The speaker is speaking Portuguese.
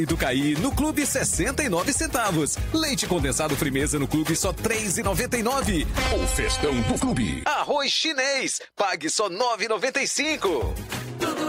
do Caí no Clube 69 centavos. Leite condensado Frimeza no Clube só 3,99. O festão do Clube. Arroz chinês, pague só 9,95.